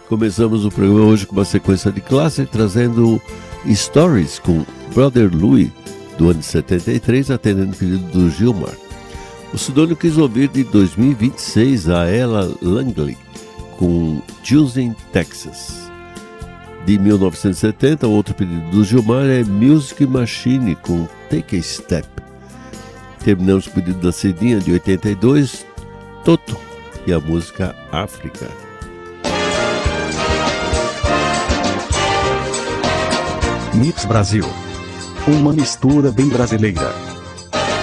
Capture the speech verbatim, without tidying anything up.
Começamos o programa hoje com uma sequência de clássicos, trazendo Stories com Brother Louie, do ano de setenta e três, atendendo o pedido do Gilmar. O Sidônio quis ouvir de dois mil e vinte e seis a Ella Langley, com Houston, Texas. De mil novecentos e setenta, outro pedido do Gilmar é Music Machine, com Take a Step. Terminamos o pedido da Cidinha, de oitenta e dois, Toto, e a música África. Mix Brasil. Uma mistura bem brasileira.